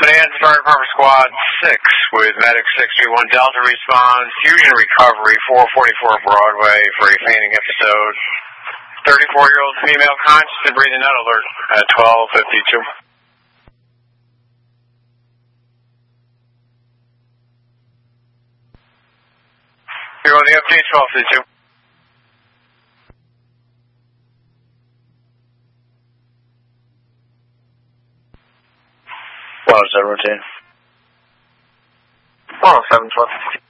Bonanza Fire Department Squad 6 with Medic 631 Delta responds. Fusion recovery, 444 Broadway for a fainting episode. 34-year-old female conscious and breathing out alert at 12:52. Here on the update, 12:52. What is that routine? 107, 12:52.